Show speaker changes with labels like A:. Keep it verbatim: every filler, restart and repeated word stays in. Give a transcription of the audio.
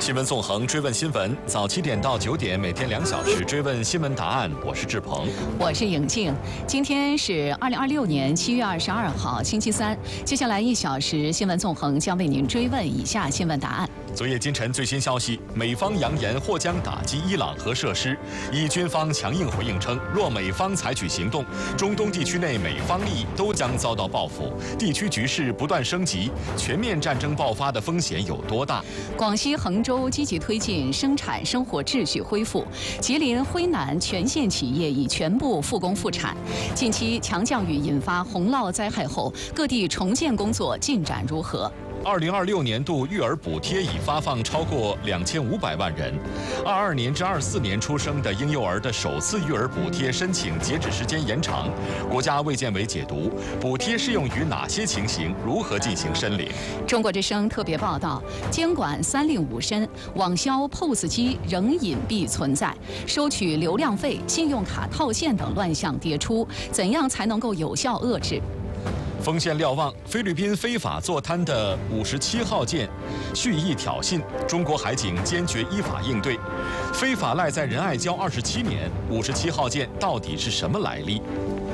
A: 新闻纵横，追问新闻，早七点到九点，每天两小时追问新闻答案。我是志鹏，
B: 我是颖静。今天是二零二六年七月二十二号，星期三。接下来一小时，新闻纵横将为您追问以下新闻答案。
A: 昨夜今晨最新消息，美方扬言或将打击伊朗核设施，以军方强硬回应称，若美方采取行动，中东地区内美方利益都将遭到报复，地区局势不断升级，全面战争爆发的风险有多大？
B: 广西衡州积极推进生产生活秩序恢复，吉林徽南全县企业已全部复工复产。近期强降雨引发洪涝灾害后，各地重建工作进展如何？
A: 二零二六年度育儿补贴已发放超过两千五百万人，二二年至二四年出生的婴幼儿的首次育儿补贴申请截止时间延长。国家卫健委解读，补贴适用于哪些情形，如何进行申领？
B: 中国之声特别报道，监管三令五申，网销 P O S 机仍隐蔽存在，收取流量费、信用卡套现等乱象迭出，怎样才能够有效遏制？
A: 锋线瞭望，菲律宾非法坐滩的五十七号舰蓄意挑衅，中国海警坚决依法应对。非法赖在仁爱礁二十七年，五十七号舰到底是什么来历？